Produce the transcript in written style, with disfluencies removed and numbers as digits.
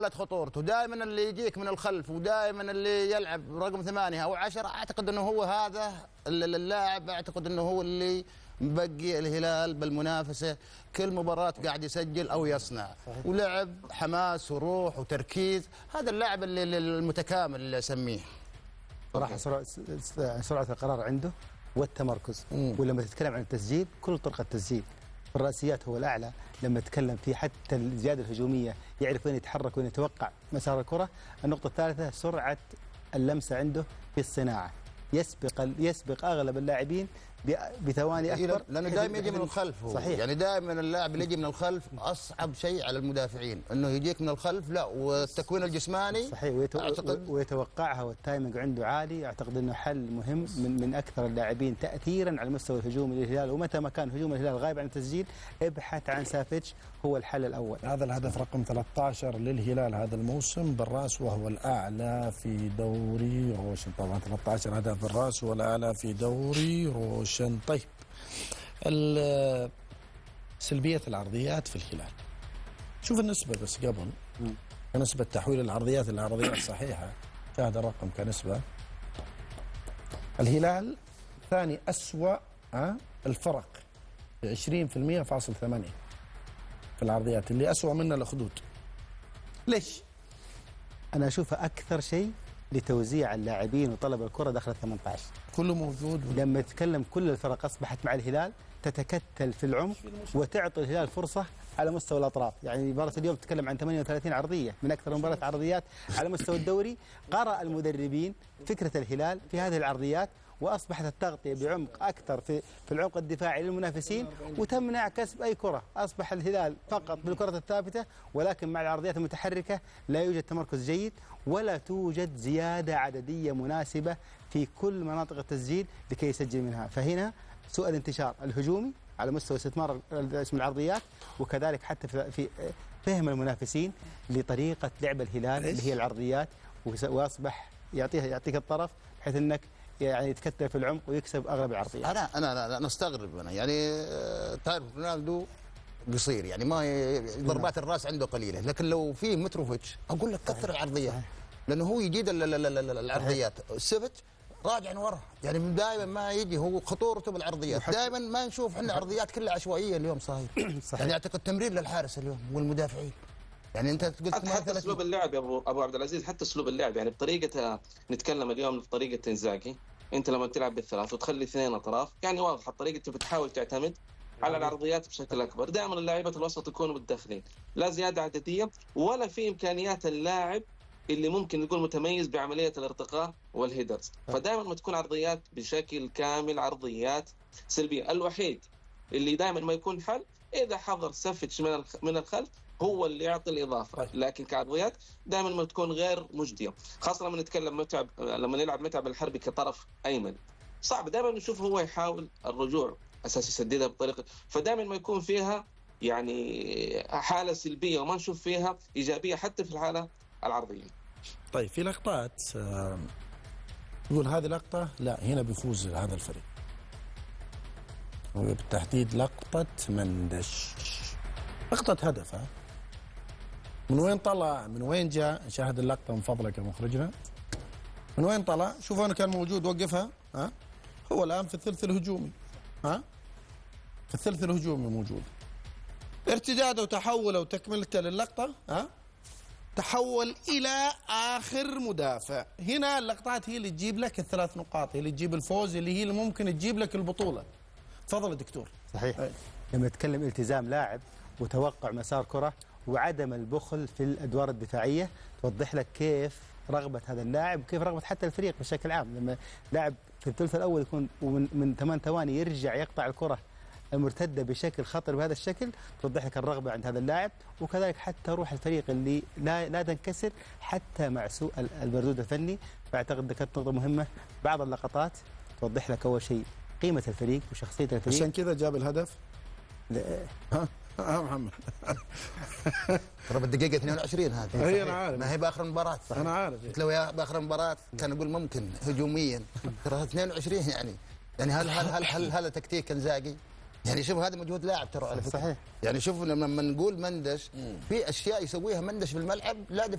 خطورته دائما اللي يجيك من الخلف ودائما اللي يلعب رقم 8 أو 10. أعتقد أنه هو هذا اللاعب، أعتقد أنه هو اللي مبقي الهلال بالمنافسة. كل مباراة قاعد يسجل أو يصنع، ولعب حماس وروح وتركيز. هذا اللاعب اللي المتكامل اللي أسميه صراحة. سرعة القرار عنده والتمركز. ولما تتكلم عن التسجيل، كل طرق التسجيل في الرأسيات هو الأعلى. لما تتكلم في حتى الزيادة الهجومية، يعرف وين يتحرك وين يتوقع مسار الكرة. النقطة الثالثة سرعة اللمسة عنده في الصناعة، يسبق أغلب اللاعبين بثواني أكبر، لأنه دائما يجي من الخلف. هو صحيح. يعني دائما اللاعب اللي يجي من الخلف أصعب شيء على المدافعين، أنه يجيك من الخلف. لا، والتكوين الجسماني صحيح. ويتوقعها، والتايمنج عنده عالي. أعتقد أنه حل مهم من أكثر اللاعبين تأثيرا على المستوى الهجومي للهلال. ومتى ما كان هجوم الهلال غايب عن التسجيل، ابحث عن سافيتش، هو الحل الأول. هذا الهدف رقم 13 للهلال هذا الموسم بالراس، وهو الأعلى في دوري روشن. طبعا 13 هدف بالراس هو الأعلى في دوري روشن. طيب، سلبية العرضيات في الهلال. شوف النسبة بس قبل، نسبة تحويل العرضيات إلى عرضيات صحيحة. شاهد الرقم كنسبة. الهلال ثاني أسوأ الفرق ب 20.8% في العرضيات، اللي أسوأ منها الأخدود. ليش؟ أنا أشوفها أكثر شيء لتوزيع اللاعبين وطلب الكرة داخل 18. كله موجود. لما تتكلم كل الفرق أصبحت مع الهلال تتكتل في العمق وتعطي الهلال فرصة على مستوى الأطراف. يعني مباراة اليوم تتكلم عن 38 عرضية، من أكثر مباراة عرضيات على مستوى الدوري. قرأ المدربين فكرة الهلال في هذه العرضيات، وأصبحت التغطية بعمق أكثر في العمق الدفاعي للمنافسين، وتمنع كسب أي كرة. أصبح الهلال فقط بالكرة الثابتة، ولكن مع العرضيات المتحركة لا يوجد تمركز جيد، ولا توجد زيادة عددية مناسبة في كل مناطق التسجيل لكي يسجل منها. فهنا سوء الانتشار الهجومي على مستوى استثمار اسم العرضيات، وكذلك حتى في فهم المنافسين لطريقة لعب الهلال اللي هي العرضيات، وأصبح يعطيك الطرف بحيث أنك يعني يتكتل في العمق ويكسب اغلب العرضيات. انا استغرب. انا يعني تعرف رونالدو قصير، يعني ما ضربات الراس عنده قليله، لكن لو في متروفيتش اقول لك كثر العرضيات، لانه هو يجيد العرضيات. سيفيتش راجع ورا، يعني دائما ما يجي. هو خطورته بالعرضيات، دائما ما نشوف احنا عرضيات كلها عشوائيه اليوم صاير. يعني اعتقد تمرير للحارس اليوم والمدافعين. يعني انت قلت حتى اسلوب اللعب يا ابو عبد العزيز، حتى اسلوب اللعب، يعني بطريقه نتكلم اليوم بطريقه انزاجي. انت لما تلعب بالثلاث وتخلي اثنين اطراف، يعني واضحه الطريقه، بتحاول تعتمد على العرضيات بشكل اكبر. دائما اللاعيبه الوسط يكونوا متدخلين، لا زياده عدديه ولا في امكانيات اللاعب اللي ممكن يكون متميز بعمليه الارتقاء والهيدرز. فدائما ما تكون عرضيات بشكل كامل، عرضيات سلبيه. الوحيد اللي دائما ما يكون حل اذا حضر سافيتش من الخلف، هو اللي يعطي الإضافة. لكن كعرضيات دائما ما تكون غير مجدية، خاصة لما نتكلم متعب، لما نلعب متعب الحربي كطرف أيمن، صعب دائما نشوف هو يحاول الرجوع أساس يسددها بطريقة، فدائما ما يكون فيها يعني حالة سلبية وما نشوف فيها إيجابية حتى في الحالة العرضية. طيب، في لقطات يقول هذه لقطة لا هنا بيفوز هذا الفريق، وبالتحديد لقطة مندش، لقطة هدف. من وين طلع؟ من وين جاء؟ شاهد اللقطة من فضلك يا مخرجنا. من وين طلع؟ شوف وين كان موجود، وقفها. هو الآن في الثلث الهجومي. في الثلث الهجومي موجود. ارتداده وتحوله وتكملته للقطة تحول إلى آخر مدافع. هنا اللقطات هي اللي تجيب لك الثلاث نقاط، هي اللي تجيب الفوز، اللي ممكن تجيب لك البطولة. تفضل دكتور. صحيح. لما نتكلم التزام لاعب وتوقع مسار كرة وعدم البخل في الأدوار الدفاعية، توضح لك كيف رغبة هذا اللاعب وكيف رغبة حتى الفريق بشكل عام. لما لاعب في الثلث الأول يكون من 8 ثواني يرجع يقطع الكرة المرتدة بشكل خطر بهذا الشكل، توضح لك الرغبة عند هذا اللاعب. وكذلك حتى روح الفريق اللي لا تنكسر حتى مع سوء المردود الفني. فأعتقد ذكرت نقطة مهمة. بعض اللقطات توضح لك أول شيء قيمة الفريق وشخصية الفريق. عشان كذا جاب الهدف. محمد ترى بالدقيقة 22 هذه. هي أنا عارف. ما هي بآخر المباراة. أنا عارف. قلت لو يا بآخر المباراة كان أقول ممكن هجوميا. ترى 22 يعني هل تكتيك انزاجي؟ يعني شوف هذا مجهود لاعب ترى على فكرة. صحيح. يعني شوف لما نقول مندش في أشياء يسويها مندش بالملعب لا